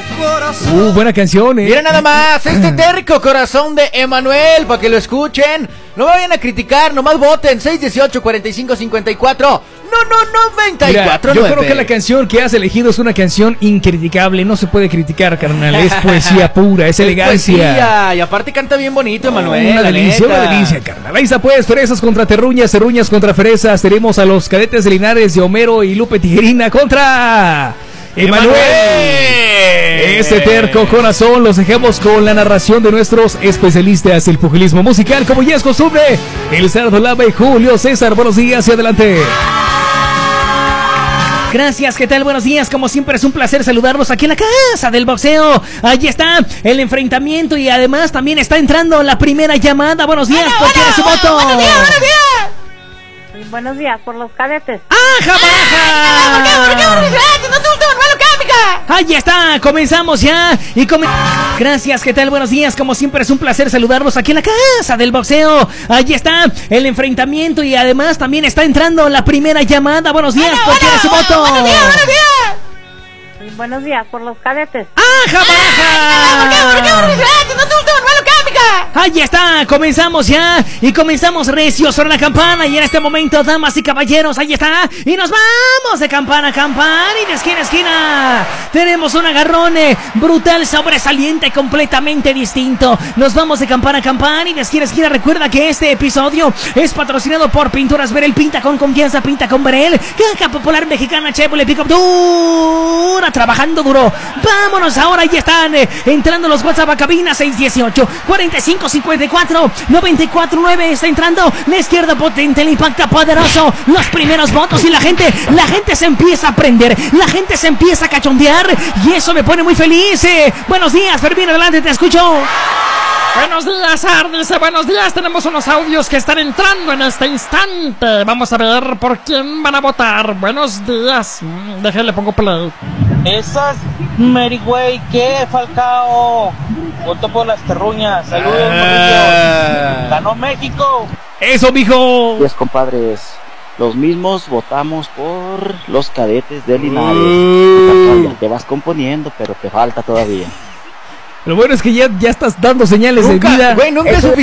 Buena canción, Mira nada más, este terco corazón de Emanuel, para que lo escuchen. No me vayan a criticar, nomás voten. 618-4554. No, 94. Mira, yo creo que la canción que has elegido es una canción incriticable. No se puede criticar, carnal. Es poesía pura, es elegancia. Poesía, y aparte canta bien bonito, Emanuel. Una delicia, carnal. Ahí está, pues, fresas contra terruñas, terruñas contra fresas. Tenemos a los cadetes de Linares de Homero y Lupe Tijerina contra Emanuel. Ese terco corazón. Los dejamos con la narración de nuestros especialistas del pugilismo musical, como ya es costumbre, el Sardo Lava y Julio César. Buenos días y adelante. Gracias, ¿qué tal? Buenos días, como siempre es un placer saludarlos aquí en la casa del boxeo. Allí está el enfrentamiento y además también está entrando la primera llamada. Buenos días, ¿por quién es su voto? Buenos días. Buenos días, por los cadetes. ¡Aja, baja! ¿Por qué? No te gusta Manuel Cámica. Ahí está, comenzamos ya. Gracias, ¿qué tal? Buenos días, como siempre es un placer saludarlos aquí en la casa del boxeo. Allí está el enfrentamiento y además también está entrando la primera llamada. Buenos días, ¿por quién es su voto? Buenos días. Buenos días, por los cadetes. ¡Aja, baja! ¿Por qué? No te gusta Manuel Cámica. Ahí está, comenzamos ya y comenzamos recio sobre la campana y en este momento, damas y caballeros, ahí está y nos vamos de campana a campana y de esquina a esquina. Tenemos un agarrón brutal, sobresaliente, completamente distinto. Nos vamos de campana a campana y de esquina a esquina. Recuerda que este episodio es patrocinado por Pinturas Verel. Pinta con confianza, pinta con Verel. Caja Popular Mexicana, Chevrolet Pickup dura, trabajando duro. Vámonos ahora, ahí están entrando los WhatsApp a cabina. 618-4554-949. Está entrando la izquierda potente, el impacta poderoso, los primeros votos y la gente se empieza a prender, la gente se empieza a cachondear y eso me pone muy feliz. Buenos días, Fermín, adelante, te escucho. Buenos días, Ardice, buenos días. Tenemos unos audios que están entrando en este instante. Vamos a ver por quién van a votar. Buenos días. Déjenle, pongo play. Esas Merigüey, ¿qué, Falcao? Voto por las terruñas. Saludos, Mauricio. Ganó México. Eso, mijo. Yes, compadres. Los mismos votamos por los cadetes de Linares. Te vas componiendo, pero te falta todavía. Lo bueno es que ya estás dando señales de vida. Güey, nunca es suficiente.